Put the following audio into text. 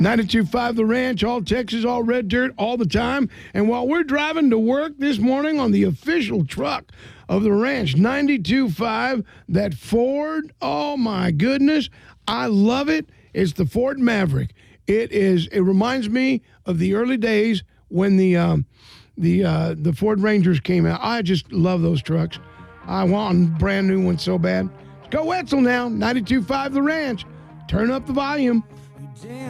92.5 The Ranch, all Texas, all red dirt, all the time. And while we're driving to work this morning on the official truck of the ranch, 92.5, that Ford, oh my goodness, I love it. It's the Ford Maverick. It reminds me of the early days when the Ford Rangers came out. I just love those trucks. I want a brand new one so bad. Let's go Wetzel now, 92.5 The Ranch. Turn up the volume.